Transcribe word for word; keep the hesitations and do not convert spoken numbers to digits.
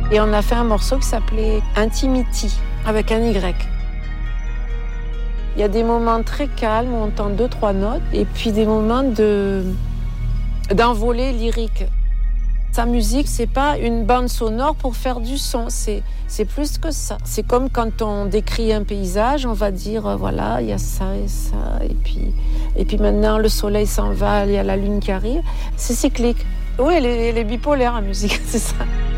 Et on a fait un morceau qui s'appelait Intimity, avec un Y. Il y a des moments très calmes où on entend deux, trois notes, et puis des moments de... d'envolée lyrique. Sa musique, c'est pas une bande sonore pour faire du son, c'est, c'est plus que ça. C'est comme quand on décrit un paysage, on va dire, euh, voilà, il y a ça et ça, et puis, et puis maintenant le soleil s'en va, il y a la lune qui arrive. C'est cyclique. Oui, elle est, elle est bipolaire, la musique, c'est ça.